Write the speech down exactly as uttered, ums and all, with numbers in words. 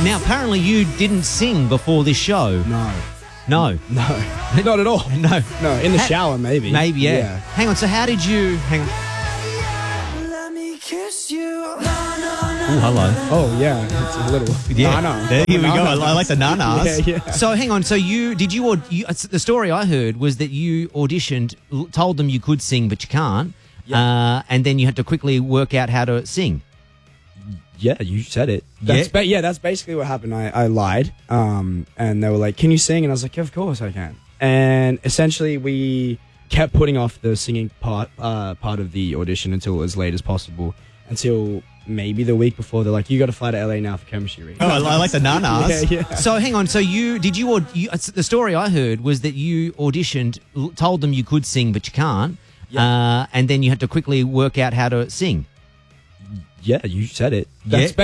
Now, apparently you didn't sing before this show. No. No. No. Not at all. No. No, in the Ha- shower maybe. Maybe, yeah. Yeah. Hang on, so how did you... Hang on. Oh, hello. Oh, yeah. It's a little... Yeah, Nana. there, here we go. Nana. I, I like the nanas. Yeah, yeah. So hang on. So you did you, aud- you? The story I heard was that you auditioned, l- told them you could sing, but you can't, Yeah. uh, and then you had to quickly work out how to sing. Yeah, you said it. That's Yeah? ba- yeah, that's basically what happened. I, I lied, um, and they were like, "Can you sing?" And I was like, yeah, "Of course I can." And essentially, we kept putting off the singing part uh, part of the audition until as late as possible, until maybe the week before. They're like, "You got to fly to L A now for chemistry reading." Oh, I, I like the nanas. Yeah, yeah. So hang on. So you did you, aud- you? The story I heard was that you auditioned, l- told them you could sing, but you can't, uh, and then you had to quickly work out how to sing. Yeah, you said it. That's Yeah?